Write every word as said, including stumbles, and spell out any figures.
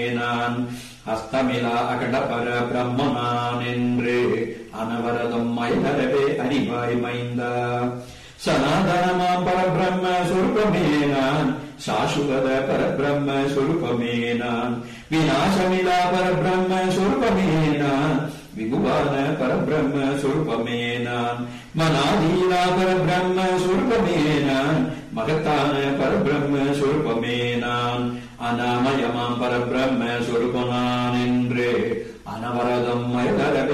நான் அஸ்தமிலா அகட பர பிரம்மனான் என்று அனவரதம் மயதரவே அறிவாய் மைந்தா. சனாதனமாம் பரபிரம்ம சொருபமே நான், சாசுவத பரபிரம்ம சொருபமே நான், விநாசமிலா பரபிரம்ம சொருபமே நான், விகுவான பரபிரம்ம சொருபமே நான், மனாதீலா பரபிரம்ம சொருபமே நான், மகத்தான பரபிரம்ம சொருபமே நான், அனாமயமாம் பரபிரம்ம சொருபனான் என்று அனவரதம் மயதரவே